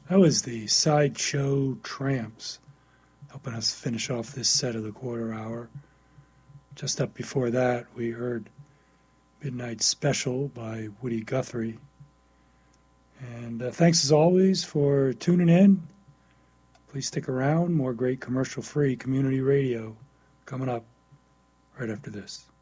That was the Sideshow Tramps, helping us finish off this set of the quarter hour. Just up before that, we heard Midnight Special by Woody Guthrie. And thanks as always for tuning in. Please stick around. More great commercial-free community radio coming up right after this.